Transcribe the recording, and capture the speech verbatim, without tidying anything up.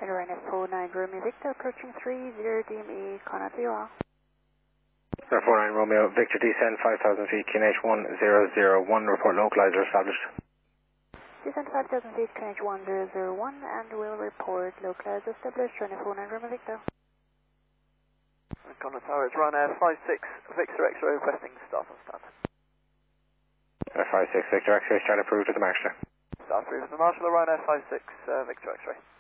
Lorena four nine Romeo Victor approaching three zero D M E, Conrad V O L. four nine Romeo Victor descend five thousand feet, Q N H one zero zero one, report localizer established. Descend five thousand feet, Q N H one zero zero one, and will report localizer established, Lorena four nine Romeo Victor. Conrad Tower, it's Ryanair five six Victor X-ray requesting start on stand. five six Victor X-ray, start approved to the master. Start approved to the Marshal, Ryanair five six uh, Victor X-ray.